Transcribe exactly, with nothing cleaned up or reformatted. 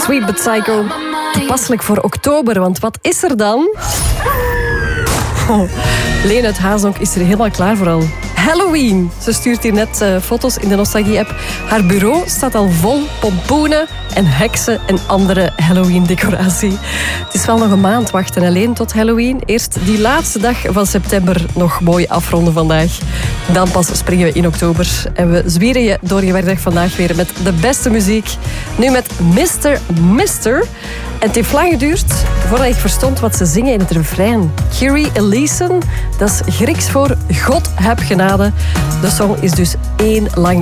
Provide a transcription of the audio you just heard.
Sweet but Psycho. Toepasselijk voor oktober, want wat is er dan? Oh, Leen uit Hazonk is er helemaal klaar voor al. Halloween. Ze stuurt hier net uh, foto's in de Nostalgie-app. Haar bureau staat al vol pompoenen en heksen en andere Halloween-decoratie. Het is wel nog een maand wachten alleen tot Halloween. Eerst die laatste dag van september nog mooi afronden vandaag. Dan pas springen we in oktober. En we zwieren je door je werkdag vandaag weer met de beste muziek. Nu met mister mister En het heeft lang geduurd voordat ik verstond wat ze zingen in het refrein. Kyrie eleison, dat is Grieks voor God heb genade. De song is dus één lang